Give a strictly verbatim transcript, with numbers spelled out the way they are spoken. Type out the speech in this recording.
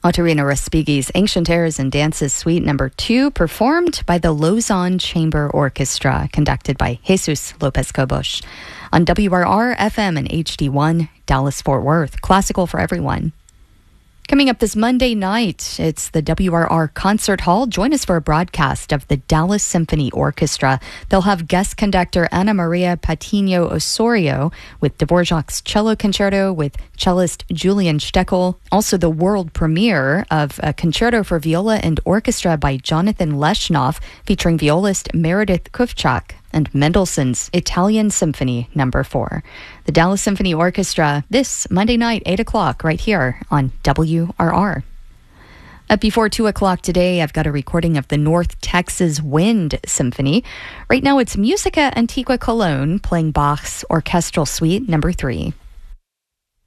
Otorino Respighi's Ancient Airs and Dances Suite Number two, performed by the Lausanne Chamber Orchestra, conducted by Jesus Lopez Cobos. On W R R F M and H D one, Dallas-Fort Worth. Classical for everyone. Coming up this Monday night, it's the W R R Concert Hall. Join us for a broadcast of the Dallas Symphony Orchestra. They'll have guest conductor Ana Maria Patino Osorio with Dvorak's Cello Concerto with cellist Julian Steckel. Also the world premiere of a concerto for viola and orchestra by Jonathan Leshnoff, featuring violist Meredith Kufchak, and Mendelssohn's Italian Symphony Number four. The Dallas Symphony Orchestra this Monday night, eight o'clock, right here on W R R. Up before two o'clock today, I've got a recording of the North Texas Wind Symphony. Right now, it's Musica Antigua Cologne playing Bach's Orchestral Suite Number three.